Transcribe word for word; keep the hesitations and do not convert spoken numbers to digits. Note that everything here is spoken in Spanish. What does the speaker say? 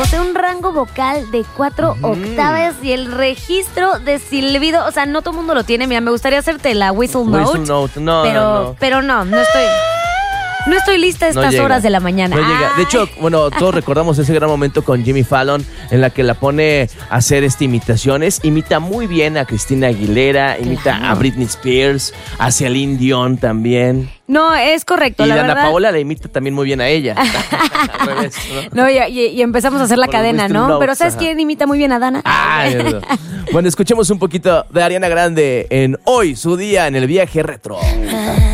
posee un rango vocal de cuatro mm. octavas y el registro de silbido, o sea, no todo el mundo lo tiene. Mira, me gustaría hacerte la whistle, whistle note, note. No, pero, no, no. pero no, no estoy... No estoy lista a estas no horas de la mañana. No llega. De hecho, bueno, todos recordamos ese gran momento con Jimmy Fallon en la que la pone a hacer este, imitaciones. Imita muy bien a Cristina Aguilera, imita claro. a Britney Spears, a Celine Dion también. No, es correcto, y la Dana verdad. Paola la imita también muy bien a ella. Al revés, ¿no? No, y, y, y empezamos a hacer la Por cadena, ¿no? Notes, Pero ¿sabes ajá. quién imita muy bien a Dana? Ah, bueno, escuchemos un poquito de Ariana Grande en Hoy, su día en el viaje retro.